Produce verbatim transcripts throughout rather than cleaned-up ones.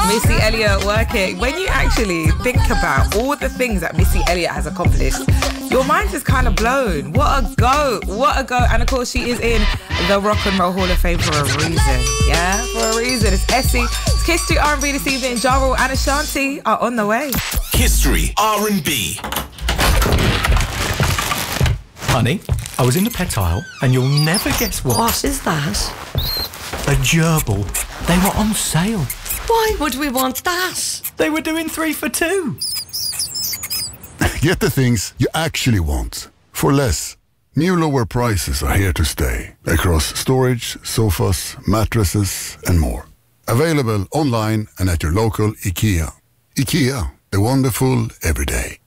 Missy Elliott working. When you actually think about all the things that Missy Elliott has accomplished, your mind is kind of blown. What a go. What a go. And of course, she is in the Rock and Roll Hall of Fame for a reason. Yeah, for a reason. It's Essie. It's History R and B this evening. Ja Rule and Ashanti are on the way. History R and B. Honey, I was in the pet aisle and you'll never guess what. What is that? A gerbil. They were on sale. Why would we want that? They were doing three for two. Get the things you actually want for less. New lower prices are here to stay across storage, sofas, mattresses and more. Available online and at your local IKEA. IKEA, the wonderful everyday.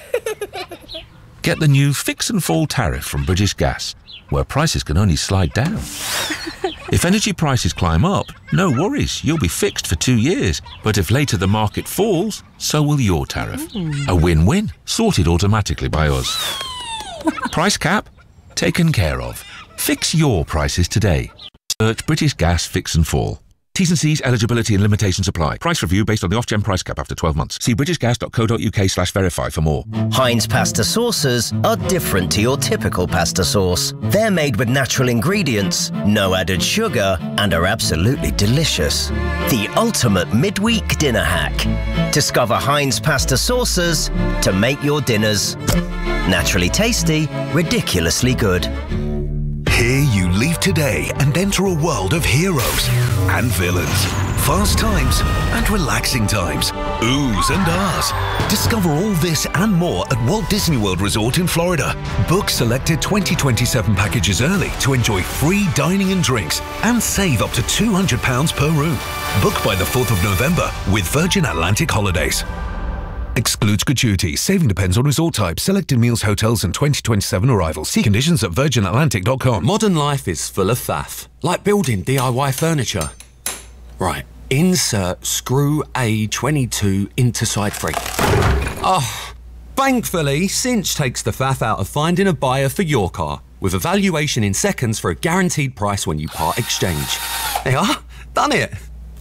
Get the new Fix and Fall tariff from British Gas, where prices can only slide down. If energy prices climb up, no worries, you'll be fixed for two years. But if later the market falls, so will your tariff. Mm. A win-win, sorted automatically by us. Price cap? Taken care of. Fix your prices today. Search British Gas Fix and Fall. T's and C's, eligibility and limitations apply. Price review based on the Ofgem price cap after twelve months. See britishgas.co.uk slash verify for more. Heinz pasta sauces are different to your typical pasta sauce. They're made with natural ingredients, no added sugar, and are absolutely delicious. The ultimate midweek dinner hack. Discover Heinz pasta sauces to make your dinners naturally tasty, ridiculously good. Here you leave today and enter a world of heroes and villains, fast times and relaxing times, oohs and ahs. Discover all this and more at Walt Disney World Resort in Florida. Book selected twenty twenty-seven packages early to enjoy free dining and drinks and save up to two hundred pounds per room. Book by the fourth of November with Virgin Atlantic Holidays. Excludes gratuity. Saving depends on resort type. Selected meals, hotels and twenty twenty-seven arrivals. See conditions at virgin atlantic dot com. Modern life is full of faff. Like building D I Y furniture. Right. Insert screw A twenty-two into side three. Oh, thankfully, Cinch takes the faff out of finding a buyer for your car. With a valuation in seconds for a guaranteed price when you part exchange. There you are. Done it.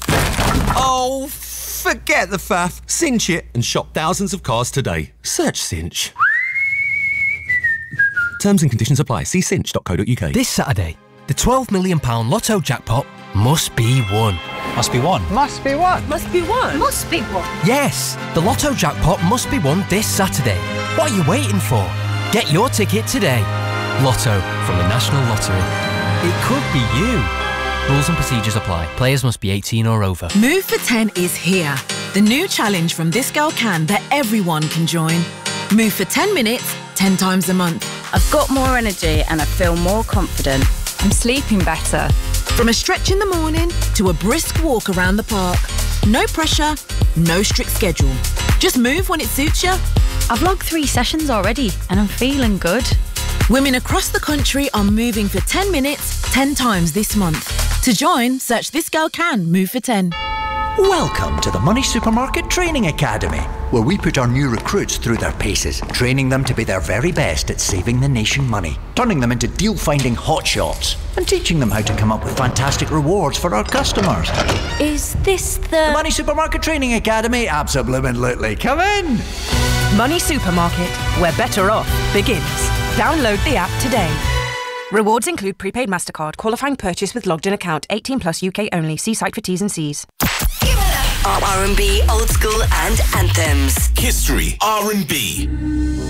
Oh, forget the faff. Cinch it and shop thousands of cars today. Search Cinch. Terms and conditions apply. See cinch dot co dot uk. This Saturday, the twelve million pound Lotto jackpot must be won. Must be won. Must be what? Must be what? Must be what? Yes, the Lotto jackpot must be won this Saturday. What are you waiting for? Get your ticket today. Lotto from the National Lottery. It could be you. Rules and procedures apply. Players must be eighteen or over. Move for ten is here. The new challenge from This Girl Can that everyone can join. Move for ten minutes, ten times a month. I've got more energy and I feel more confident. I'm sleeping better. From a stretch in the morning to a brisk walk around the park. No pressure, no strict schedule. Just move when it suits you. I've logged three sessions already and I'm feeling good. Women across the country are moving for ten minutes, ten times this month. To join, search This Girl Can Move for ten. Welcome to the Money Supermarket Training Academy, where we put our new recruits through their paces, training them to be their very best at saving the nation money, turning them into deal-finding hotshots, and teaching them how to come up with fantastic rewards for our customers. Is this the... The Money Supermarket Training Academy? Absolutely. Come in! Money Supermarket, where better off begins. Download the app today. Rewards include prepaid MasterCard, qualifying purchase with logged in account, eighteen plus U K only. See site for T's and C's. R and B, old school and anthems. History R and B.